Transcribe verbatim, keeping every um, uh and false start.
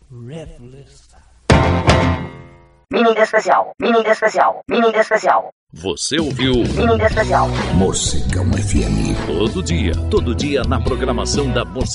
Reckless. Mini especial, mini especial, mini especial. Você ouviu Mini especial. Morcegão F M. Todo dia, todo dia na programação da Morcegão.